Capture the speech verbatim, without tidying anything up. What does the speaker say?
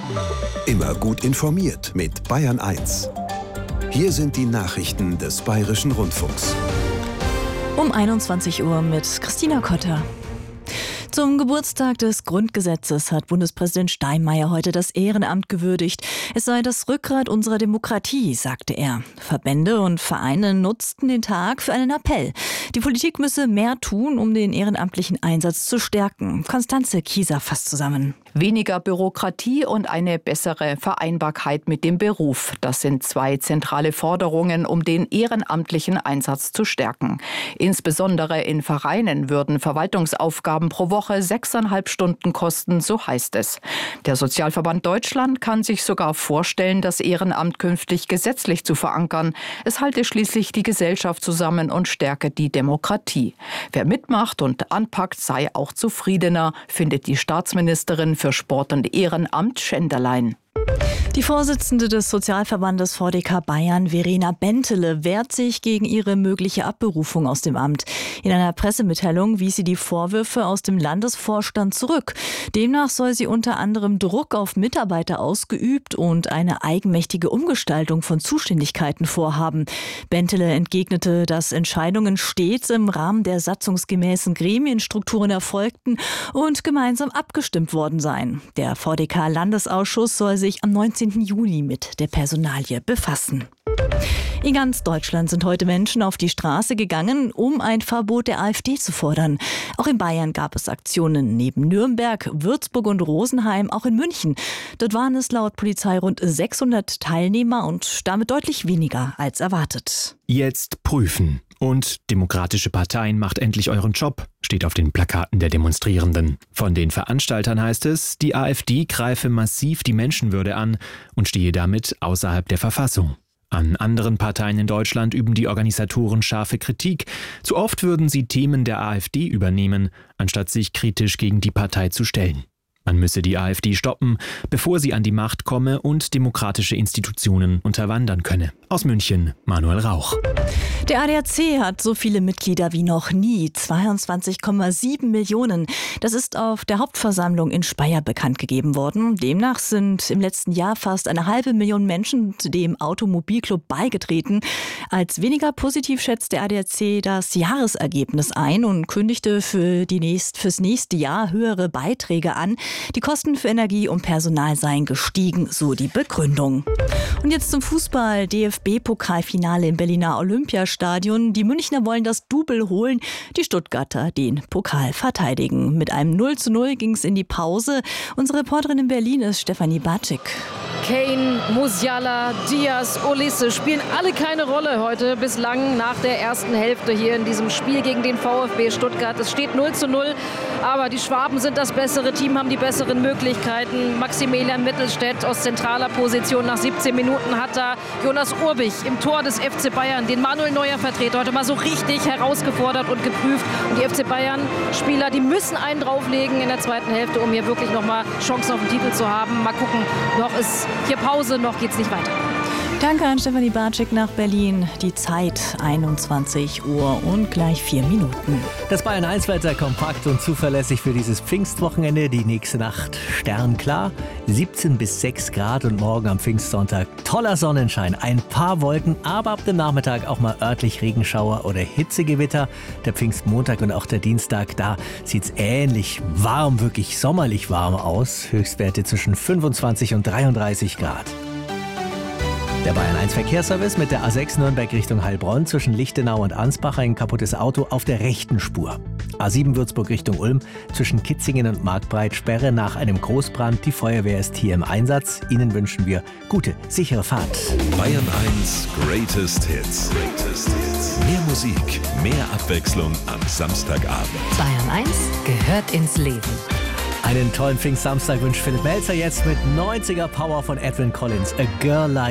Immer gut informiert mit Bayern eins. Hier sind die Nachrichten des Bayerischen Rundfunks. Um einundzwanzig Uhr mit Christina Kotter. Zum Geburtstag des Grundgesetzes hat Bundespräsident Steinmeier heute das Ehrenamt gewürdigt. Es sei das Rückgrat unserer Demokratie, sagte er. Verbände und Vereine nutzten den Tag für einen Appell. Die Politik müsse mehr tun, um den ehrenamtlichen Einsatz zu stärken. Konstanze Kieser fasst zusammen. Weniger Bürokratie und eine bessere Vereinbarkeit mit dem Beruf. Das sind zwei zentrale Forderungen, um den ehrenamtlichen Einsatz zu stärken. Insbesondere in Vereinen würden Verwaltungsaufgaben pro Woche sechseinhalb Stunden kosten, so heißt es. Der Sozialverband Deutschland kann sich sogar vorstellen, das Ehrenamt künftig gesetzlich zu verankern. Es halte schließlich die Gesellschaft zusammen und stärke die Demokratie. Wer mitmacht und anpackt, sei auch zufriedener, findet die Staatsministerin für Sport und Ehrenamt Schenderlein. Die Vorsitzende des Sozialverbandes V D K Bayern, Verena Bentele, wehrt sich gegen ihre mögliche Abberufung aus dem Amt. In einer Pressemitteilung wies sie die Vorwürfe aus dem Landesvorstand zurück. Demnach soll sie unter anderem Druck auf Mitarbeiter ausgeübt und eine eigenmächtige Umgestaltung von Zuständigkeiten vorhaben. Bentele entgegnete, dass Entscheidungen stets im Rahmen der satzungsgemäßen Gremienstrukturen erfolgten und gemeinsam abgestimmt worden seien. Der V D K-Landesausschuss soll sich am neunzehnten Juni mit der Personalie befassen. In ganz Deutschland sind heute Menschen auf die Straße gegangen, um ein Verbot der AfD zu fordern. Auch in Bayern gab es Aktionen neben Nürnberg, Würzburg und Rosenheim, auch in München. Dort waren es laut Polizei rund sechshundert Teilnehmer und damit deutlich weniger als erwartet. Jetzt prüfen. Und demokratische Parteien, macht endlich euren Job, steht auf den Plakaten der Demonstrierenden. Von den Veranstaltern heißt es, die AfD greife massiv die Menschenwürde an und stehe damit außerhalb der Verfassung. An anderen Parteien in Deutschland üben die Organisatoren scharfe Kritik. Zu oft würden sie Themen der AfD übernehmen, anstatt sich kritisch gegen die Partei zu stellen. Man müsse die AfD stoppen, bevor sie an die Macht komme und demokratische Institutionen unterwandern könne. Aus München, Manuel Rauch. Der A D A C hat so viele Mitglieder wie noch nie, zweiundzwanzig Komma sieben Millionen. Das ist auf der Hauptversammlung in Speyer bekannt gegeben worden. Demnach sind im letzten Jahr fast eine halbe Million Menschen dem Automobilclub beigetreten. Als weniger positiv schätzt der A D A C das Jahresergebnis ein und kündigte für die nächst, fürs nächste Jahr höhere Beiträge an. Die Kosten für Energie und Personal seien gestiegen, so die Begründung. Und jetzt zum Fußball. D F B-Pokalfinale im Berliner Olympiastadion. Die Münchner wollen das Double holen, die Stuttgarter den Pokal verteidigen. Mit einem null zu null ging es in die Pause. Unsere Reporterin in Berlin ist Stefanie Batschik. Kane, Musiala, Diaz, Olise spielen alle keine Rolle heute bislang nach der ersten Hälfte hier in diesem Spiel gegen den VfB Stuttgart. Es steht null zu null, aber die Schwaben sind das bessere Team, haben die besseren Möglichkeiten. Maximilian Mittelstädt aus zentraler Position nach siebzehn Minuten hat da Jonas Urbich im Tor des F C Bayern, den Manuel Neuer Vertreter, heute mal so richtig herausgefordert und geprüft. Und die F C Bayern-Spieler, die müssen einen drauflegen in der zweiten Hälfte, um hier wirklich noch mal Chancen auf den Titel zu haben. Mal gucken, noch ist hier Pause, noch geht's nicht weiter. Danke an Stefanie Batschik nach Berlin. Die Zeit einundzwanzig Uhr und gleich vier Minuten. Das Bayern eins Wetter kompakt und zuverlässig für dieses Pfingstwochenende. Die nächste Nacht sternklar, siebzehn bis sechs Grad und morgen am Pfingstsonntag toller Sonnenschein. Ein paar Wolken, aber ab dem Nachmittag auch mal örtlich Regenschauer oder Hitzegewitter. Der Pfingstmontag und auch der Dienstag, da sieht's ähnlich warm, wirklich sommerlich warm aus. Höchstwerte zwischen fünfundzwanzig und dreiunddreißig Grad. Der Bayern eins Verkehrsservice mit der A sechs Nürnberg Richtung Heilbronn zwischen Lichtenau und Ansbach ein kaputtes Auto auf der rechten Spur. A sieben Würzburg Richtung Ulm zwischen Kitzingen und Marktbreit Sperre nach einem Großbrand. Die Feuerwehr ist hier im Einsatz. Ihnen wünschen wir gute, sichere Fahrt. Bayern eins Greatest Hits. Greatest Hits. Mehr Musik, mehr Abwechslung am Samstagabend. Bayern eins gehört ins Leben. Einen tollen Pfingstsamstag wünscht Philipp Melzer jetzt mit neunziger Power von Edwin Collins. A Girl Like